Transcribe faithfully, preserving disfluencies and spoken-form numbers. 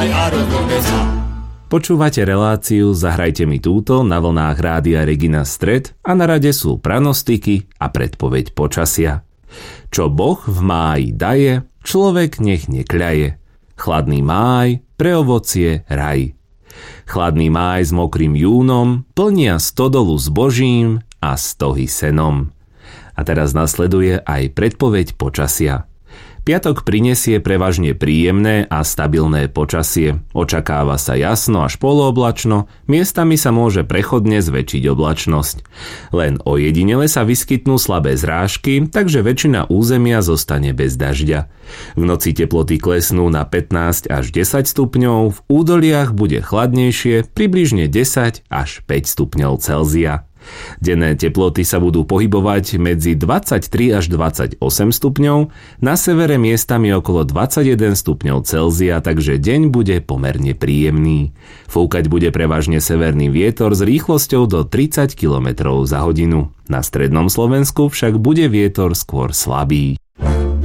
zahraj a rozhodne sa. Počúvate reláciu Zahrajte mi túto na vlnách Rádia Regina Stred a na rade sú pranostiky a predpoveď počasia. Čo Boh v máji daje, človek nech nekľaje. Chladný máj, pre ovocie raj. Chladný máj s mokrým júnom plnia stodolu s božím a stohy senom. A teraz nasleduje aj predpoveď počasia. Piatok prinesie prevažne príjemné a stabilné počasie. Očakáva sa jasno až polooblačno, miestami sa môže prechodne zväčšiť oblačnosť. Len ojedinele sa vyskytnú slabé zrážky, takže väčšina územia zostane bez dažďa. V noci teploty klesnú na pätnásť až desať stupňov, v údoliach bude chladnejšie, približne desať až päť stupňov Celzia. Denné teploty sa budú pohybovať medzi dvadsaťtri až dvadsaťosem stupňov, na severe miestami okolo dvadsaťjeden stupňov Celzia, takže deň bude pomerne príjemný. Fúkať bude prevažne severný vietor s rýchlosťou do tridsať kilometrov za hodinu. Na strednom Slovensku však bude vietor skôr slabý.